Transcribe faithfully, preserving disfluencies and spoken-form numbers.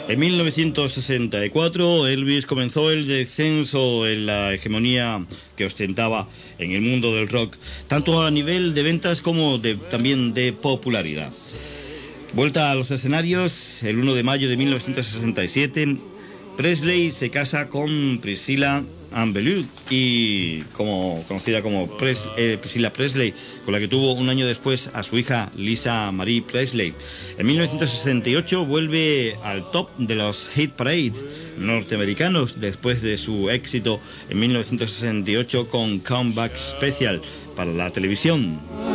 En mil novecientos sesenta y cuatro, Elvis comenzó el descenso en la hegemonía que ostentaba en el mundo del rock, tanto a nivel de ventas como de, también de popularidad. Vuelta a los escenarios, el uno de mayo de mil novecientos sesenta y siete, Presley se casa con Priscilla Ann Beaulieu, y como conocida como Pres, eh, Priscilla Presley, con la que tuvo un año después a su hija Lisa Marie Presley. En mil novecientos sesenta y ocho vuelve al top de los hit parades norteamericanos después de su éxito en mil novecientos sesenta y ocho con Comeback Special para la televisión.